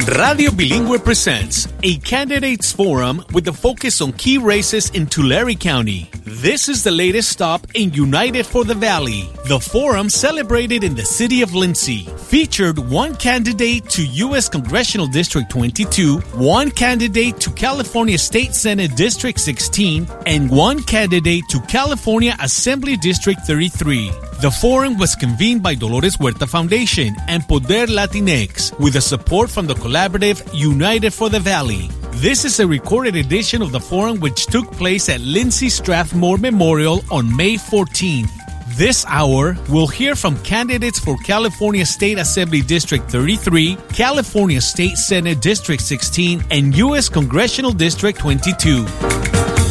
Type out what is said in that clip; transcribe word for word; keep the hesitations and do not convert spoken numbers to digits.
Radio Bilingüe presents a candidates forum with a focus on key races in Tulare County. This is the latest stop in United for the Valley. The forum, celebrated in the city of Lindsay, featured one candidate to U S Congressional District twenty-two, one candidate to California State Senate District sixteen, and one candidate to California Assembly District thirty-three. The forum was convened by Dolores Huerta Foundation and Poder Latinx with the support from the collaborative United for the Valley. This is a recorded edition of the forum which took place at Lindsay Strathmore Memorial on May fourteenth. This hour, we'll hear from candidates for California State Assembly District thirty-three, California State Senate District sixteen, and U S Congressional District twenty-two.